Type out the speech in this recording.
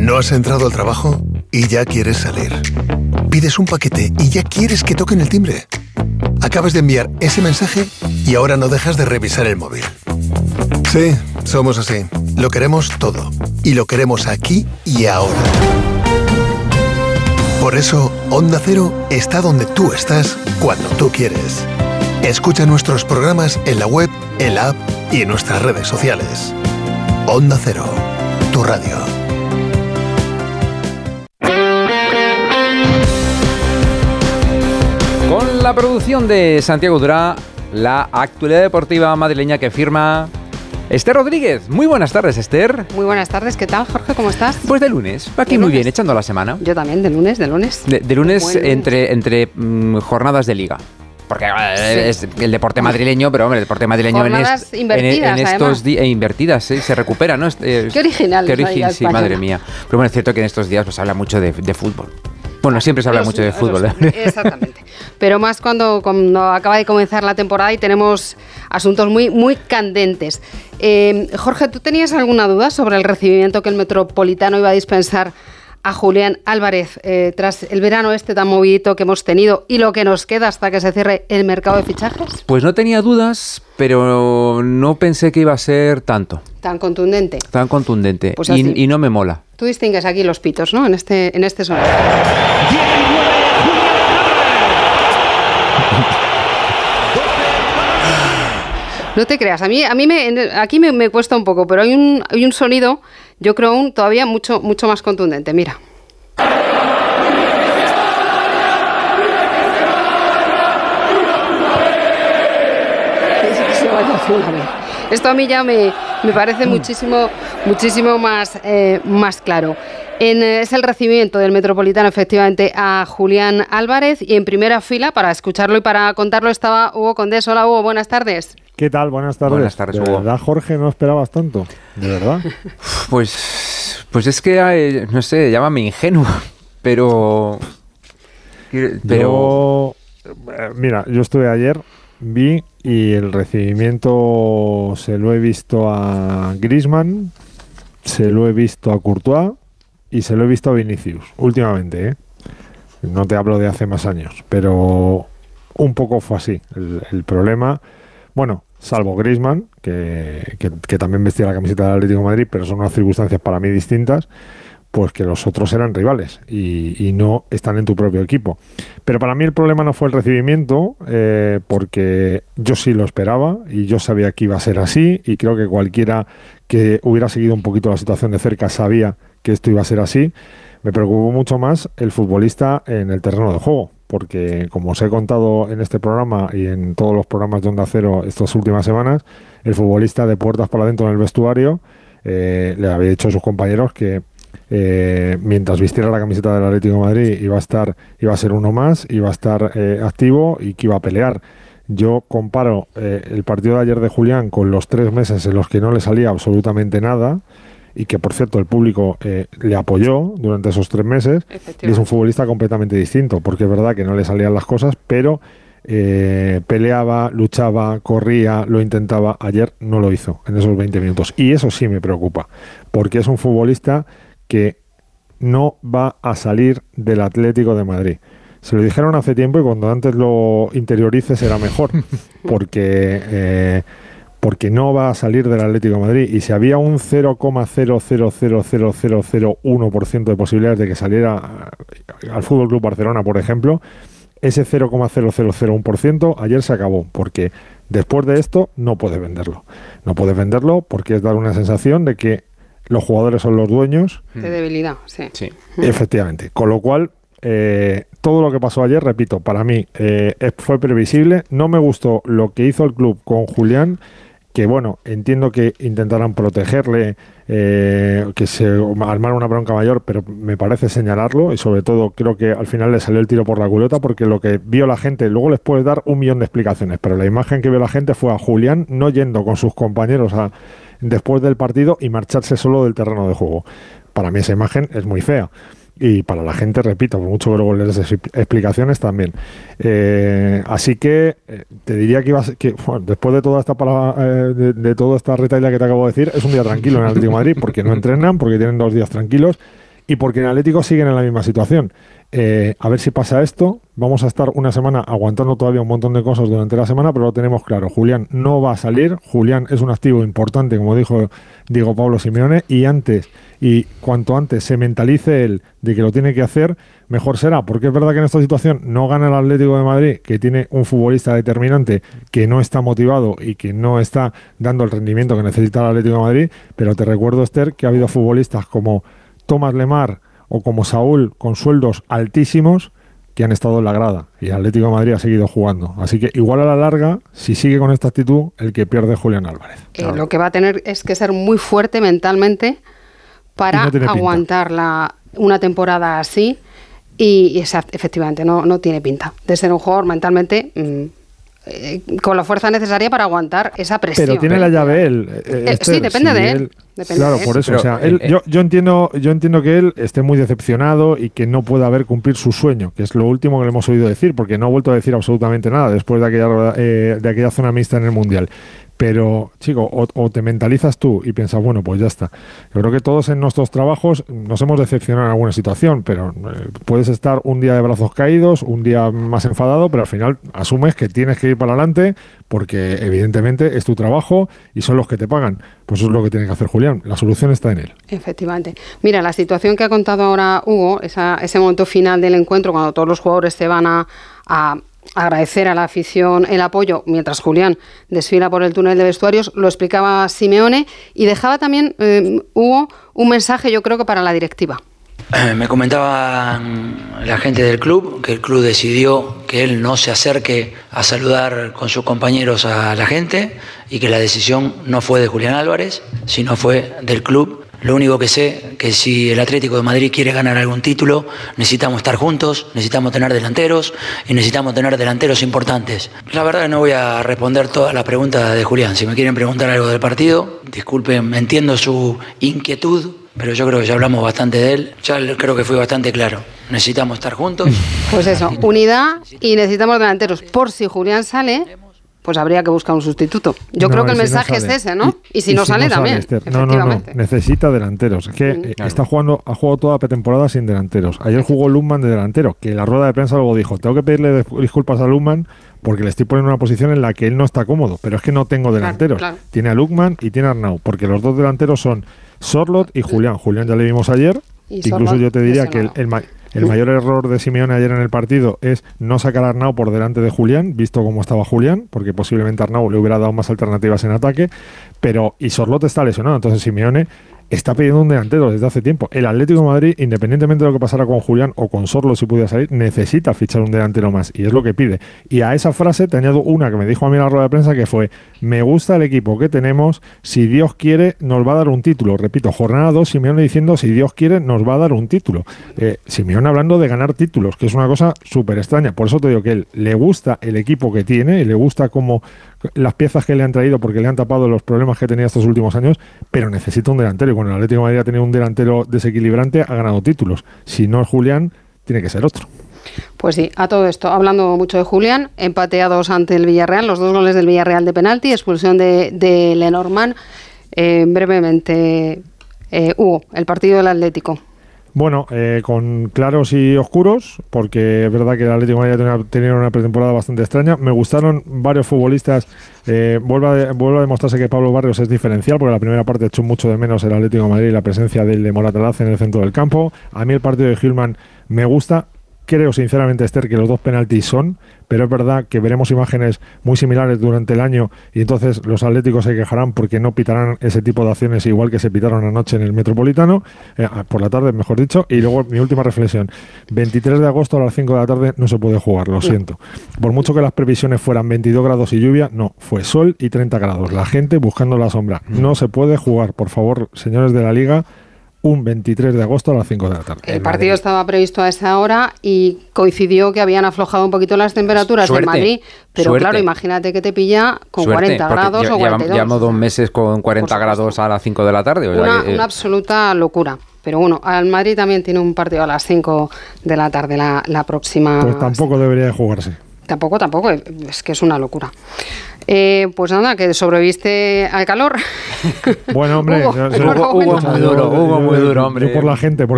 ¿No has entrado al trabajo y ya quieres salir? Pides un paquete y ya quieres que toquen el timbre. Acabas de enviar ese mensaje y ahora no dejas de revisar el móvil. Sí, somos así. Lo queremos todo. Y lo queremos aquí y ahora. Por eso, Onda Cero está donde tú estás cuando tú quieres. Escucha nuestros programas en la web, en la app y en nuestras redes sociales. Onda Cero, tu radio. Con la producción de Santiago Durá, la actualidad deportiva madrileña que firma Esther Rodríguez. Muy buenas tardes, Esther. Muy buenas tardes, ¿qué tal, Jorge? ¿Cómo estás? Pues de lunes, aquí muy bien, echando la semana. Yo también, de lunes. De lunes entre jornadas de liga. Porque es el deporte madrileño, pero hombre, el deporte madrileño jornadas invertidas, en estos días invertidas, se recupera, ¿no? Qué original. Qué original, sí, madre mía. Pero bueno, es cierto que en estos días pues habla mucho de fútbol. Bueno, siempre se habla mucho de fútbol. Exactamente. Pero más cuando acaba de comenzar la temporada y tenemos asuntos muy, muy candentes. Jorge, ¿tú tenías alguna duda sobre el recibimiento que el Metropolitano iba a dispensar a Julián Álvarez tras el verano tan movidito que hemos tenido y lo que nos queda hasta que se cierre el mercado de fichajes? Pues no tenía dudas, pero no pensé que iba a ser tanto. Tan contundente. Pues y no me mola. Tú distingues aquí los pitos, ¿no? En este sonido. No te creas, aquí me cuesta un poco, pero hay un sonido, yo creo, todavía mucho más contundente. Mira. Esto a mí ya me parece muchísimo más claro. Es el recibimiento del Metropolitano, efectivamente, a Julián Álvarez, y en primera fila, para escucharlo y para contarlo, estaba Hugo Condés. Hola, Hugo, buenas tardes. ¿Qué tal? Buenas tardes. Buenas tardes, Hugo. ¿De verdad, Jorge, no esperabas tanto? ¿De verdad? Pues es que, no sé, llámame ingenuo, pero... Mira, yo estuve ayer, vi, y el recibimiento se lo he visto a Griezmann, se lo he visto a Courtois y se lo he visto a Vinicius, últimamente, ¿eh? No te hablo de hace más años, pero un poco fue así. El problema, bueno, salvo Griezmann, que también vestía la camiseta del Atlético de Madrid, pero son unas circunstancias para mí distintas, pues que los otros eran rivales y no están en tu propio equipo. Pero para mí el problema no fue el recibimiento, porque yo sí lo esperaba y yo sabía que iba a ser así, y creo que cualquiera que hubiera seguido un poquito la situación de cerca sabía que esto iba a ser así. Me preocupó mucho más el futbolista en el terreno de juego, porque como os he contado en este programa y en todos los programas de Onda Cero estas últimas semanas, el futbolista de puertas para adentro en el vestuario le había dicho a sus compañeros que mientras vistiera la camiseta del Atlético de Madrid iba a ser uno más, iba a estar activo y que iba a pelear. Yo comparo el partido de ayer de Julián con los 3 meses en los que no le salía absolutamente nada, y que, por cierto, el público le apoyó durante esos 3 meses, y es un futbolista completamente distinto, porque es verdad que no le salían las cosas, pero peleaba, luchaba, corría, lo intentaba. Ayer no lo hizo en esos 20 minutos, y eso sí me preocupa, porque es un futbolista que no va a salir del Atlético de Madrid. Se lo dijeron hace tiempo, y cuando antes lo interiorices será mejor, porque no va a salir del Atlético de Madrid. Y si había un 0,0000001% de posibilidades de que saliera al Fútbol Club Barcelona, por ejemplo, ese 0,0001% ayer se acabó, porque después de esto no puedes venderlo. No puedes venderlo porque es dar una sensación de que los jugadores son los dueños. De debilidad, sí. Efectivamente. Con lo cual, todo lo que pasó ayer, repito, para mí fue previsible. No me gustó lo que hizo el club con Julián, que bueno, entiendo que intentaran protegerle, que se armara una bronca mayor, pero me parece señalarlo, y sobre todo creo que al final le salió el tiro por la culata, porque lo que vio la gente, luego les puedes dar 1.000.000 de explicaciones, pero la imagen que vio la gente fue a Julián no yendo con sus compañeros después del partido y marcharse solo del terreno de juego. Para mí esa imagen es muy fea. Y para la gente, repito, por mucho que luego les des explicaciones también. Así que te diría que bueno, después de toda esta retahíla que te acabo de decir, es un día tranquilo en el Atlético de Madrid, porque no entrenan, porque tienen 2 días tranquilos, y porque en Atlético siguen en la misma situación. A ver si pasa esto. Vamos a estar una semana aguantando todavía un montón de cosas durante la semana, pero lo tenemos claro. Julián no va a salir. Julián es un activo importante, como dijo Diego Pablo Simeone, y cuanto antes se mentalice él de que lo tiene que hacer, mejor será. Porque es verdad que en esta situación no gana el Atlético de Madrid, que tiene un futbolista determinante que no está motivado y que no está dando el rendimiento que necesita el Atlético de Madrid, pero te recuerdo, Esther, que ha habido futbolistas como Thomas Lemar o como Saúl, con sueldos altísimos, que han estado en la grada, y el Atlético de Madrid ha seguido jugando. Así que igual a la larga, si sigue con esta actitud, el que pierde es Julián Álvarez. Lo que va a tener es que ser muy fuerte mentalmente para aguantar una temporada así, y efectivamente no tiene pinta de ser un jugador mentalmente con la fuerza necesaria para aguantar esa presión. Pero tiene la llave él. Sí, depende de él. Claro, por eso. O sea, yo entiendo que él esté muy decepcionado y que no pueda ver cumplir su sueño, que es lo último que le hemos oído decir, porque no ha vuelto a decir absolutamente nada después de aquella zona mixta en el Mundial. Pero, chico, o te mentalizas tú y piensas, bueno, pues ya está. Yo creo que todos en nuestros trabajos nos hemos decepcionado en alguna situación, pero puedes estar un día de brazos caídos, un día más enfadado, pero al final asumes que tienes que ir para adelante porque evidentemente es tu trabajo y son los que te pagan. Pues eso es lo que tiene que hacer Julián. La solución está en él. Efectivamente. Mira, la situación que ha contado ahora Hugo, ese momento final del encuentro, cuando todos los jugadores se van a agradecer a la afición el apoyo mientras Julián desfila por el túnel de vestuarios, lo explicaba Simeone y dejaba también, Hugo, un mensaje, yo creo que para la directiva. Me comentaba la gente del club que el club decidió que él no se acerque a saludar con sus compañeros a la gente y que la decisión no fue de Julián Álvarez, sino fue del club. Lo único que sé que si el Atlético de Madrid quiere ganar algún título, necesitamos estar juntos, necesitamos tener delanteros y necesitamos tener delanteros importantes. La verdad que no voy a responder todas las preguntas de Julián. Si me quieren preguntar algo del partido, disculpen, entiendo su inquietud, pero yo creo que ya hablamos bastante de él. Ya creo que fui bastante claro. Necesitamos estar juntos. Pues eso, unidad y necesitamos delanteros. Por si Julián sale, pues habría que buscar un sustituto. Yo creo que el mensaje es ese, ¿no? Y si no sale también, efectivamente. Necesita delanteros. Es que ha jugado toda la pretemporada sin delanteros. Ayer jugó Lundman de delantero, que en la rueda de prensa luego dijo, tengo que pedirle disculpas a Lundman porque le estoy poniendo en una posición en la que él no está cómodo, pero es que no tengo delanteros. Claro. Tiene a Lundman y tiene a Arnau, porque los dos delanteros son Sorloth y Julián. Julián ya le vimos ayer, incluso yo te diría que el mayor error de Simeone ayer en el partido es no sacar a Arnau por delante de Julián, visto cómo estaba Julián, porque posiblemente Arnau le hubiera dado más alternativas en ataque, y Sorloth está lesionado, entonces Simeone está pidiendo un delantero desde hace tiempo. El Atlético de Madrid, independientemente de lo que pasara con Julián o con Sorloth si pudiera salir, necesita fichar un delantero más, y es lo que pide. Y a esa frase te añado una que me dijo a mí en la rueda de prensa, que fue, me gusta el equipo que tenemos, si Dios quiere nos va a dar un título. Repito, jornada 2, Simeone diciendo, si Dios quiere nos va a dar un título. Simeone hablando de ganar títulos, que es una cosa súper extraña. Por eso te digo que él le gusta el equipo que tiene, y le gusta cómo las piezas que le han traído, porque le han tapado los problemas que tenía estos últimos años, pero necesita un delantero, y cuando el Atlético de Madrid ha tenido un delantero desequilibrante, ha ganado títulos. Si no es Julián, tiene que ser otro. Pues sí, a todo esto, hablando mucho de Julián, empateados ante el Villarreal, los 2 goles del Villarreal de penalti, expulsión de Lenormand. Brevemente, Hugo, el partido del Atlético. Bueno, con claros y oscuros, porque es verdad que el Atlético de Madrid tenía una pretemporada bastante extraña. Me gustaron varios futbolistas. Vuelve a demostrarse que Pablo Barrios es diferencial, porque la primera parte echó mucho de menos el Atlético de Madrid y la presencia de Moratalaz en el centro del campo. A mí el partido de Hillman me gusta. Creo sinceramente, Esther, que los 2 penaltis son, pero es verdad que veremos imágenes muy similares durante el año y entonces los atléticos se quejarán porque no pitarán ese tipo de acciones igual que se pitaron anoche en el Metropolitano, por la tarde, mejor dicho. Y luego mi última reflexión, 23 de agosto a las 5 de la tarde no se puede jugar, lo siento. Por mucho que las previsiones fueran 22 grados y lluvia, no, fue sol y 30 grados. La gente buscando la sombra. No se puede jugar, por favor, señores de la Liga, un 23 de agosto a las 5 de la tarde. El partido estaba previsto a esa hora y coincidió que habían aflojado un poquito las temperaturas en Madrid, pero claro, imagínate que te pilla con 40 grados o 42. Llevamos 2 meses con 40 grados a las 5 de la tarde. Una absoluta locura. Pero bueno, al Madrid también tiene un partido a las 5 de la tarde la próxima. Pues tampoco debería de jugarse. Tampoco, es que es una locura. Pues nada, que sobreviviste al calor. Bueno, hombre, Hugo muy duro, hombre. Yo por la gente, porque